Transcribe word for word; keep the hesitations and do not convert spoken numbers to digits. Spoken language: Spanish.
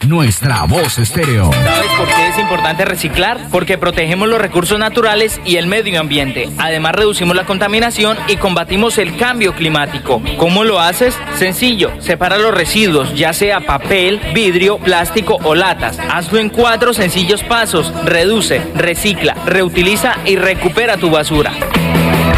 Nuestra Voz Estéreo. ¿Sabes por qué es importante reciclar? Porque protegemos los recursos naturales y el medio ambiente. Además, reducimos la contaminación y combatimos el cambio climático. ¿Cómo lo haces? Sencillo, separa los residuos, ya sea papel, vidrio, plástico o latas. Hazlo en cuatro sencillos pasos. Reduce, recicla, reutiliza y recupera tu basura.